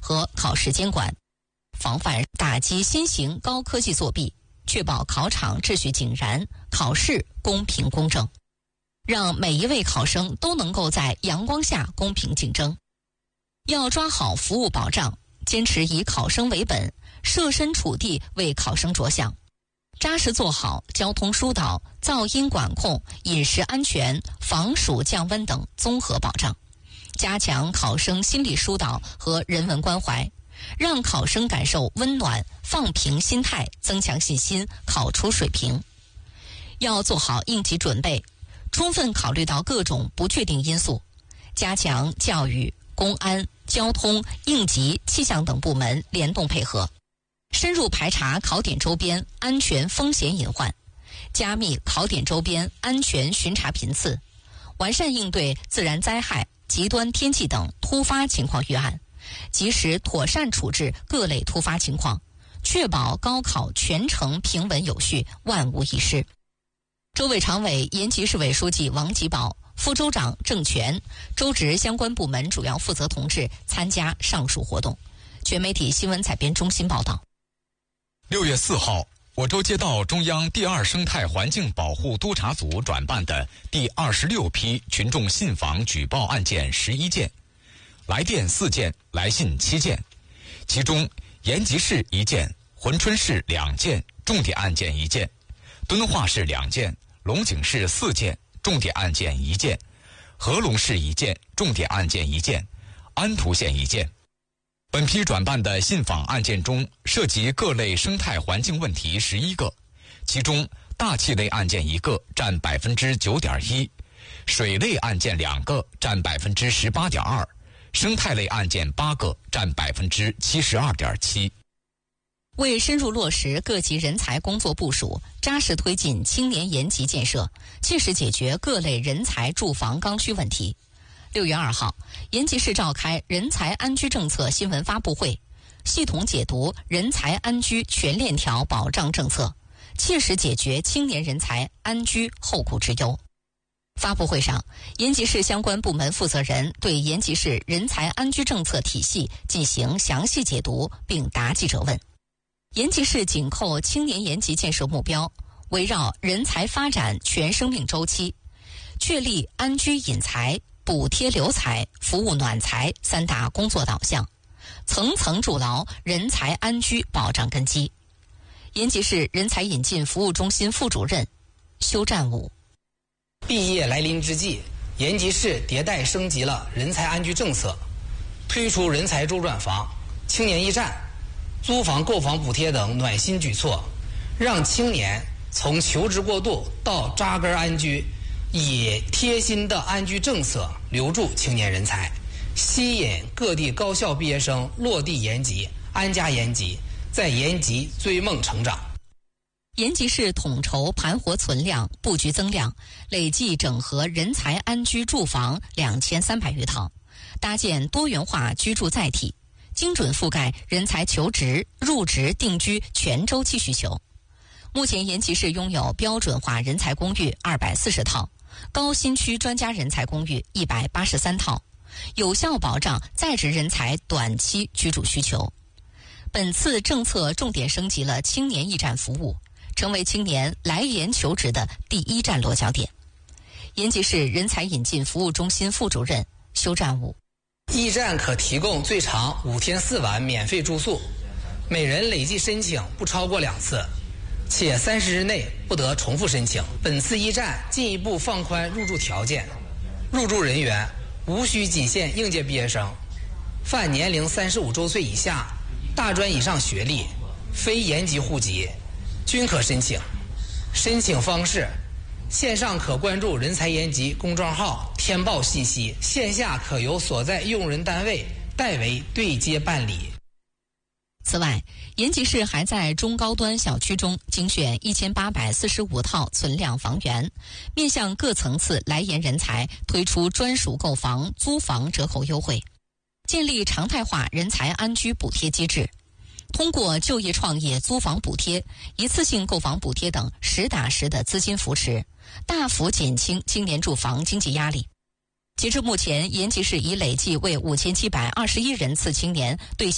和考试监管，防范打击新型高科技作弊，确保考场秩序井然，考试公平公正，让每一位考生都能够在阳光下公平竞争。要抓好服务保障，坚持以考生为本，设身处地为考生着想，扎实做好交通疏导、噪音管控、饮食安全、防暑降温等综合保障，加强考生心理疏导和人文关怀，让考生感受温暖，放平心态，增强信心，考出水平。要做好应急准备，充分考虑到各种不确定因素，加强教育、公安、交通、应急、气象等部门联动配合，深入排查考点周边安全风险隐患，加密考点周边安全巡查频次，完善应对自然灾害、极端天气等突发情况预案，及时妥善处置各类突发情况，确保高考全程平稳有序，万无一失。州委常委、延吉市委书记王吉宝、副州长郑全、州直相关部门主要负责同志参加上述活动。全媒体新闻采编中心报道。 6月4号，我州接到中央第2生态环境保护督察组转办的第26批群众信访举报案件11件，来电4件，来信7件，其中延吉市1件，珲春市2件，重点案件1件，敦化市2件，龙井市4件，重点案件1件，合龙市1件，重点案件1件，安图县1件。本批转办的信访案件中，涉及各类生态环境问题11个，其中大气类案件1个，占 9.1%， 水类案件2个，占 18.2%， 生态类案件8个，占 72.7%。 为深入落实各级人才工作部署，扎实推进青年延吉建设，切实解决各类人才住房刚需问题，6月2号，延吉市召开人才安居政策新闻发布会，系统解读人才安居全链条保障政策，切实解决青年人才安居后顾之忧。发布会上，延吉市相关部门负责人对延吉市人才安居政策体系进行详细解读，并答记者问。延吉市紧扣青年延吉建设目标，围绕人才发展全生命周期，确立安居引才、补贴留才、服务暖才3大工作导向，层层筑牢人才安居保障根基。延吉市人才引进服务中心副主任修占武： 毕业来临之际，延吉市迭代升级了人才安居政策，推出人才周转房、青年驿站、租房购房补贴等暖心举措，让青年从求职过渡到扎根安居，以贴心的安居政策留住青年人才，吸引各地高校毕业生落地延吉、安家延吉，在延吉追梦成长。 延吉市统筹盘活存量、布局增量，累计整合人才安居住房2300余套，搭建多元化居住载体，精准覆盖人才求职、入职、定居全周期需求。目前延吉市拥有标准化人才公寓240套，高新区专家人才公寓183套，有效保障在职人才短期居住需求。本次政策重点升级了青年驿站服务，成为青年来延求职的第一站落脚点。延吉市人才引进服务中心副主任修占武： 驿站可提供最长5天4晚免费住宿，每人累计申请不超过2次，且30日内不得重复申请。本次驿站进一步放宽入住条件，入住人员无需仅限应届毕业生，凡年龄35周岁以下、大专以上学历、非延吉户籍均可申请。申请方式：线上可关注人才延吉公众号填报信息，线下可由所在用人单位代为对接办理。 此外，延吉市还在中高端小区中精选1845套存量房源，面向各层次来延人才推出专属购房、租房折扣优惠，建立常态化人才安居补贴机制，通过就业创业租房补贴、一次性购房补贴等实打实的资金扶持，大幅减轻青年住房经济压力。截至目前，延吉市已累计为5721人次青年兑现